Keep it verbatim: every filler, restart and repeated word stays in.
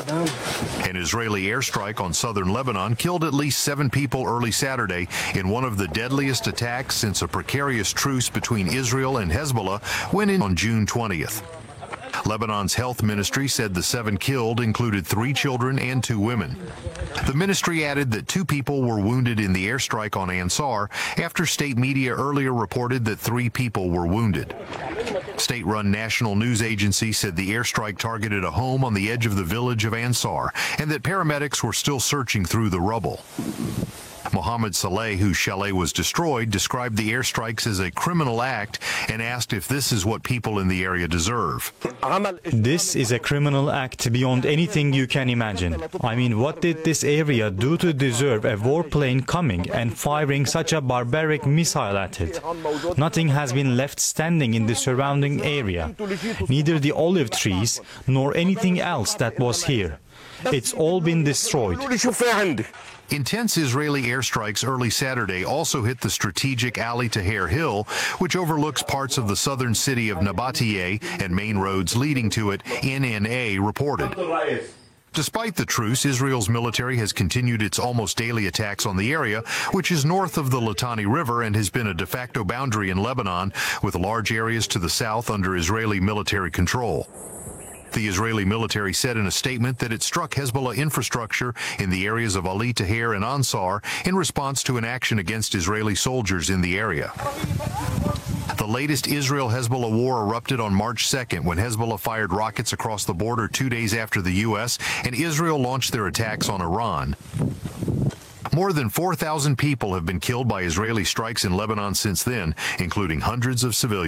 An Israeli airstrike on southern Lebanon killed at least seven people early Saturday in one of the deadliest attacks since a precarious truce between Israel and Hezbollah went in on June twentieth. Lebanon's health ministry said the seven killed included three children and two women. The ministry added that two people were wounded in the airstrike on Ansar after state media earlier reported that three people were wounded. State-run national news agency said the airstrike targeted a home on the edge of the village of Ansar and that paramedics were still searching through the rubble. Mohammed Saleh, whose chalet was destroyed, described the airstrikes as a criminal act and asked if this is what people in the area deserve. This is a criminal act beyond anything you can imagine. I mean, what did this area do to deserve a warplane coming and firing such a barbaric missile at it? Nothing has been left standing in the surrounding area, neither the olive trees nor anything else that was here. It's all been destroyed. Intense Israeli airstrikes early Saturday also hit the strategic Ali Tahrir Hill, which overlooks parts of the southern city of Nabatiyeh and main roads leading to it, N N A reported. Despite the truce, Israel's military has continued its almost daily attacks on the area, which is north of the Litani River and has been a de facto boundary in Lebanon, with large areas to the south under Israeli military control. The Israeli military said in a statement that it struck Hezbollah infrastructure in the areas of Ali Tahrir and Ansar in response to an action against Israeli soldiers in the area. The latest Israel-Hezbollah war erupted on March second when Hezbollah fired rockets across the border two days after the U S and Israel launched their attacks on Iran. More than four thousand people have been killed by Israeli strikes in Lebanon since then, including hundreds of civilians.